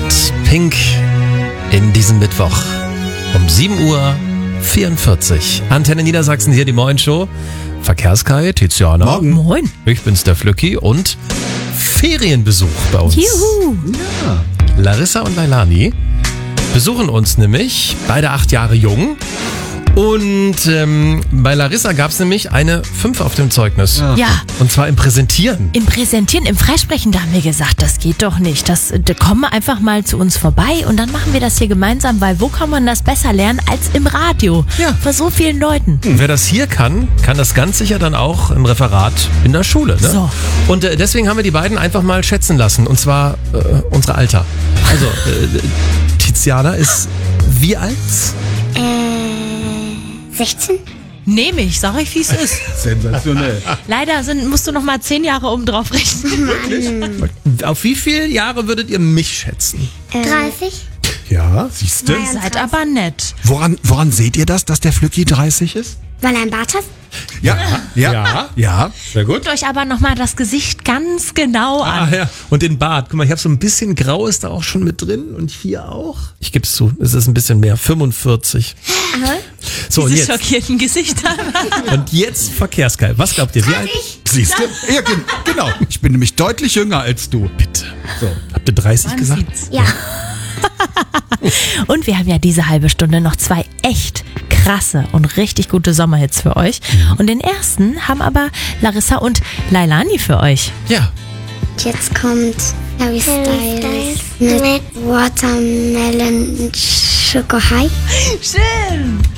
mit Pink in diesem Mittwoch um 7:44 Uhr. Antenne Niedersachsen, hier die Morgenshow. Verkehrskai, Tiziana. Morgen. Moin. Ich bin's, der Flücki, und Ferienbesuch bei uns. Juhu. Ja. Larissa und Leilani besuchen uns nämlich, beide 8 Jahre jung. Und bei Larissa gab es nämlich eine 5 auf dem Zeugnis. Ja, Und zwar im Präsentieren. im Präsentieren, im Freisprechen, da haben wir gesagt, das geht doch nicht. Da kommen wir einfach mal zu uns vorbei und dann machen wir das hier gemeinsam, weil wo kann man das besser lernen als im Radio? Ja. Vor so vielen Leuten. Wer das hier kann das ganz sicher dann auch im Referat in der Schule. Ne? So. Und deswegen haben wir die beiden einfach mal schätzen lassen. Und zwar unsere Alter. Also, Tiziana ist wie alt? 16? Nehme ich, sag ich, wie es ist. Sensationell. Leider musst du noch mal 10 Jahre oben drauf rechnen. Auf wie viele Jahre würdet ihr mich schätzen? 30? Ja, siehst du? Ihr seid aber nett. Woran seht ihr das, dass der Flücki 30 ist? Weil er einen Bart hat? Ja. Sehr gut. Guckt euch aber noch mal das Gesicht ganz genau an. Ah ja, und den Bart. Guck mal, ich habe so ein bisschen Grau ist da auch schon mit drin und hier auch. Ich gebe es zu, es ist ein bisschen mehr, 45. So, und Diese jetzt, schockierten Gesichter. und jetzt Verkehrskai. Was glaubt ihr, wie alt? Siehst du? Ja, genau. Ich bin nämlich deutlich jünger als du. Bitte. So, habt ihr 30 Man gesagt? sieht's. Ja. Und wir haben ja diese halbe Stunde noch 2 echt krasse und richtig gute Sommerhits für euch. Und den ersten haben aber Larissa und Leilani für euch. Ja. Jetzt kommt Harry Styles mit Watermelon Sugar High. Schön.